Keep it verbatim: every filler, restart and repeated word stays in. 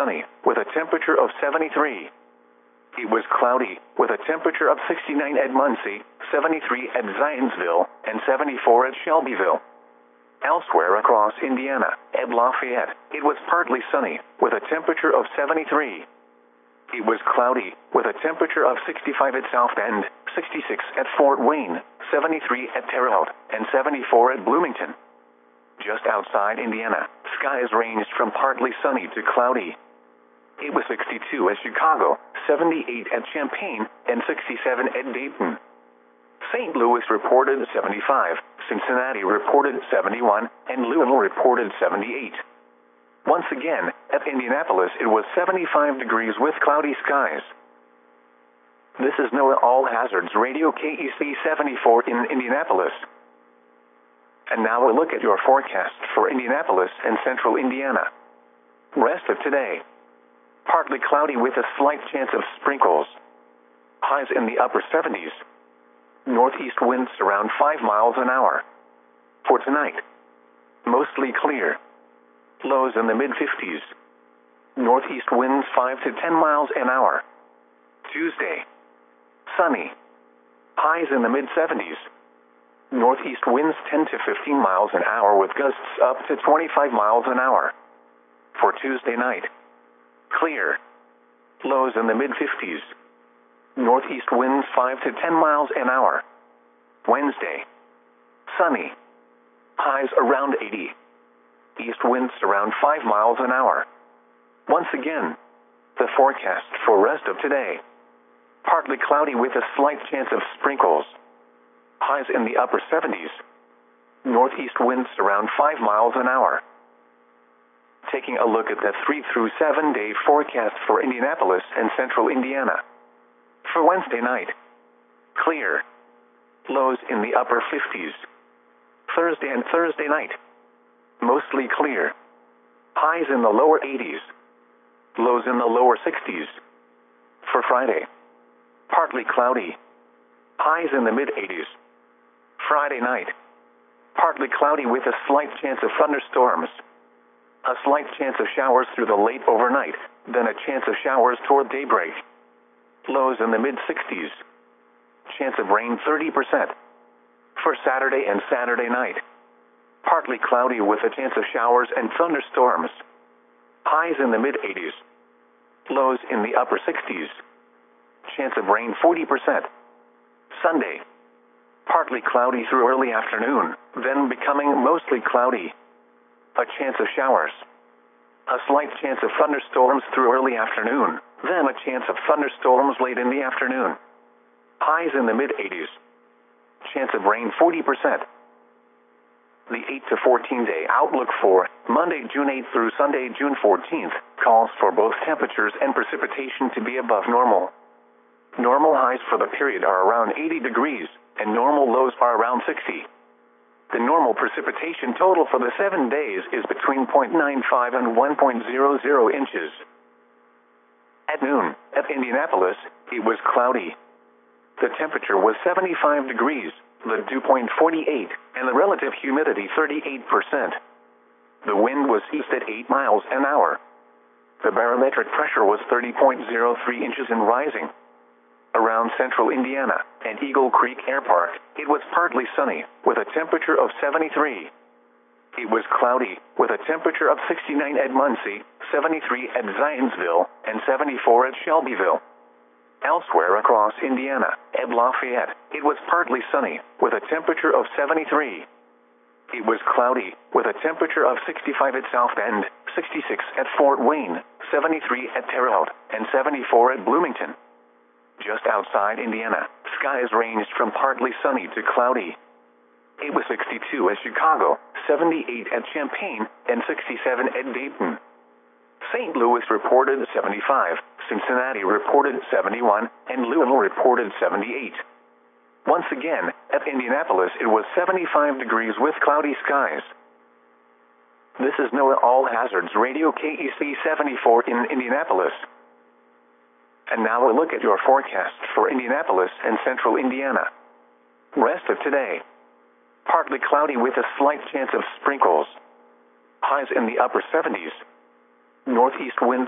sunny, with a temperature of seventy-three. It was cloudy, with a temperature of sixty-nine at Muncie, seventy-three at Zionsville, and seventy-four at Shelbyville. Elsewhere across Indiana, at Lafayette, it was partly sunny, with a temperature of seventy-three. It was cloudy, with a temperature of sixty-five at South Bend, sixty-six at Fort Wayne, seventy-three at Terre Haute, and seventy-four at Bloomington. Just outside Indiana, skies ranged from partly sunny to cloudy. It was sixty-two at Chicago, seventy-eight at Champaign, and sixty-seven at Dayton. Saint Louis reported seventy-five, Cincinnati reported seventy-one, and Louisville reported seventy-eight. Once again, at Indianapolis it was seventy-five degrees with cloudy skies. This is NOAA All Hazards Radio K E C seventy-four in Indianapolis. And now a look at your forecast for Indianapolis and central Indiana. Rest of today. Partly cloudy with a slight chance of sprinkles. Highs in the upper seventies. Northeast winds around five miles an hour. For tonight, mostly clear. Lows in the mid-fifties. Northeast winds five to ten miles an hour. Tuesday, sunny. Highs in the mid-seventies. Northeast winds ten to fifteen miles an hour with gusts up to twenty-five miles an hour. For Tuesday night, clear. Lows in the mid-fifties. Northeast winds five to ten miles an hour. Wednesday, sunny. Highs around eighty. East winds around five miles an hour. Once again, the forecast for rest of today. Partly cloudy with a slight chance of sprinkles. Highs in the upper seventies. Northeast winds around five miles an hour. Taking a look at the three through seven day forecast for Indianapolis and central Indiana. For Wednesday night, clear. Lows in the upper fifties. Thursday and Thursday night, mostly clear. Highs in the lower eighties. Lows in the lower sixties. For Friday, partly cloudy. Highs in the mid-eighties. Friday night, partly cloudy with a slight chance of thunderstorms. A slight chance of showers through the late overnight, then a chance of showers toward daybreak. Lows in the mid-sixties. Chance of rain thirty percent. For Saturday and Saturday night, partly cloudy with a chance of showers and thunderstorms. Highs in the mid-eighties. Lows in the upper sixties. Chance of rain forty percent. Sunday, partly cloudy through early afternoon, then becoming mostly cloudy. A chance of showers. A slight chance of thunderstorms through early afternoon, then a chance of thunderstorms late in the afternoon. Highs in the mid-eighties. Chance of rain forty percent. The eight to fourteen day outlook for Monday, June eighth through Sunday, June fourteenth, calls for both temperatures and precipitation to be above normal. Normal highs for the period are around eighty degrees, and normal lows are around sixty. The normal precipitation total for the seven days is between zero point nine five and one point zero zero inches. At noon, at Indianapolis, it was cloudy. The temperature was seventy-five degrees, the dew point forty-eight, and the relative humidity thirty-eight percent. The wind was east at eight miles an hour. The barometric pressure was thirty point zero three inches and rising. Around central Indiana and Eagle Creek Air Park, it was partly sunny, with a temperature of seventy-three. It was cloudy, with a temperature of sixty-nine at Muncie, seventy-three at Zionsville, and seventy-four at Shelbyville. Elsewhere across Indiana, at Lafayette, it was partly sunny, with a temperature of seventy-three. It was cloudy, with a temperature of sixty-five at South Bend, sixty-six at Fort Wayne, seventy-three at Terre Haute, and seventy-four at Bloomington. Just outside Indiana, skies ranged from partly sunny to cloudy. It was sixty-two at Chicago, seventy-eight at Champaign, and sixty-seven at Dayton. Saint Louis reported seventy-five, Cincinnati reported seventy-one, and Louisville reported seventy-eight. Once again, at Indianapolis it was seventy-five degrees with cloudy skies. This is NOAA All Hazards Radio K E C seventy-four in Indianapolis. And now a look at your forecast for Indianapolis and central Indiana. Rest of today. Partly cloudy with a slight chance of sprinkles. Highs in the upper seventies. Northeast winds